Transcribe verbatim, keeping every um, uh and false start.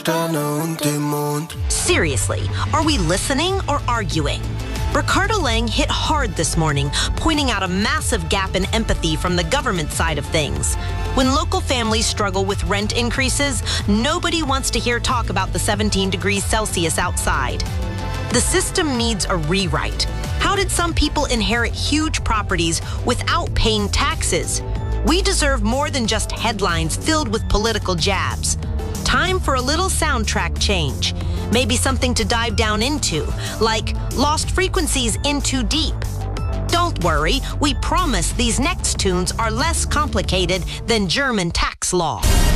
Seriously, are we listening or arguing? Ricardo Lang hit hard this morning, pointing out a massive gap in empathy from the government side of things. When local families struggle with rent increases, nobody wants to hear talk about the seventeen degrees Celsius outside. The system needs a rewrite. How did some people inherit huge properties without paying taxes? We deserve more than just headlines filled with political jabs. Time for a little soundtrack change. Maybe something to dive down into, like Lost Frequencies In Too Deep. Don't worry, we promise these next tunes are less complicated than German tax law.